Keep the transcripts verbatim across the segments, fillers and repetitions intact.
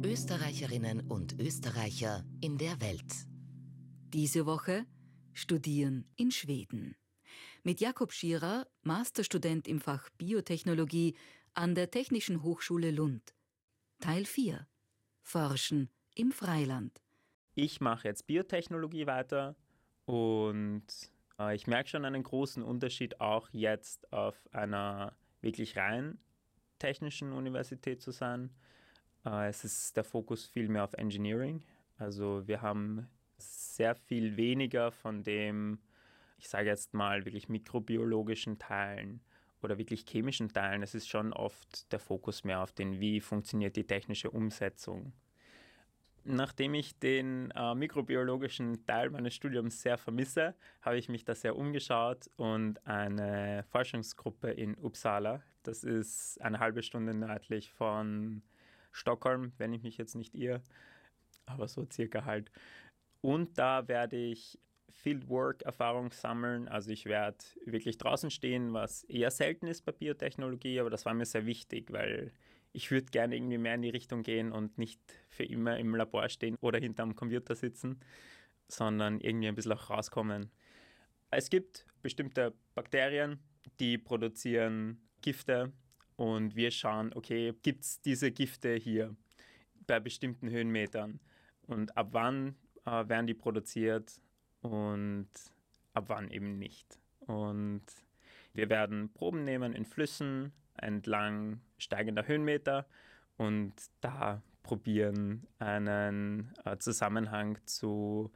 Österreicherinnen und Österreicher in der Welt. Diese Woche Studieren in Schweden. Mit Jakob Schierer, Masterstudent im Fach Biotechnologie an der Technischen Hochschule Lund. Teil vier. Forschen im Freiland. Ich mache jetzt Biotechnologie weiter und äh, ich merke schon einen großen Unterschied, auch jetzt auf einer wirklich rein technischen Universität zu sein. Äh, es ist der Fokus viel mehr auf Engineering. Also wir haben sehr viel weniger von dem, ich sage jetzt mal, wirklich mikrobiologischen Teilen oder wirklich chemischen Teilen. Es ist schon oft der Fokus mehr auf den, wie funktioniert die technische Umsetzung. Nachdem ich den äh, mikrobiologischen Teil meines Studiums sehr vermisse, habe ich mich da sehr umgeschaut und eine Forschungsgruppe in Uppsala, das ist eine halbe Stunde nördlich von Stockholm, wenn ich mich jetzt nicht irre, aber so circa halt. Und da werde ich Fieldwork-Erfahrung sammeln, also ich werde wirklich draußen stehen, was eher selten ist bei Biotechnologie, aber das war mir sehr wichtig, weil ich würde gerne irgendwie mehr in die Richtung gehen und nicht für immer im Labor stehen oder hinterm Computer sitzen, sondern irgendwie ein bisschen auch rauskommen. Es gibt bestimmte Bakterien, die produzieren Gifte und wir schauen, okay, gibt es diese Gifte hier bei bestimmten Höhenmetern und ab wann äh, werden die produziert und ab wann eben nicht. Und wir werden Proben nehmen in Flüssen entlang steigender Höhenmeter und da probieren, einen äh, Zusammenhang zu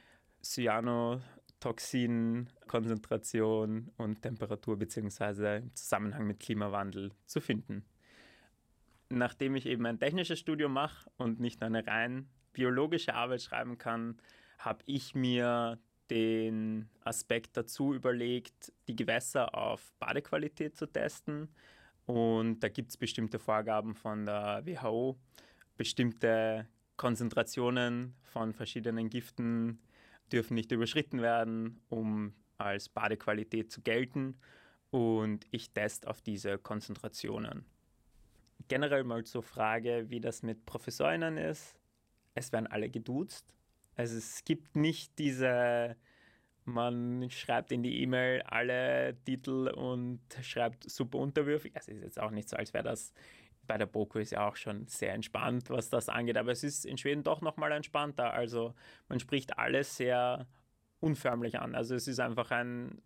Cyanotoxin-Konzentration und Temperatur beziehungsweise im Zusammenhang mit Klimawandel zu finden. Nachdem ich eben ein technisches Studium mache und nicht nur eine rein biologische Arbeit schreiben kann, habe ich mir den Aspekt dazu überlegt, die Gewässer auf Badequalität zu testen. Und da gibt es bestimmte Vorgaben von der W H O, bestimmte Konzentrationen von verschiedenen Giften dürfen nicht überschritten werden, um als Badequalität zu gelten. Und ich teste auf diese Konzentrationen. Generell mal zur Frage, wie das mit Professorinnen ist. Es werden alle geduzt. Also es gibt nicht diese, man schreibt in die E-Mail alle Titel und schreibt super unterwürfig. Also es ist jetzt auch nicht so, als wäre das bei der BOKU ist ja auch schon sehr entspannt, was das angeht. Aber es ist in Schweden doch nochmal entspannter. Also man spricht alles sehr unförmlich an. Also es ist einfach ein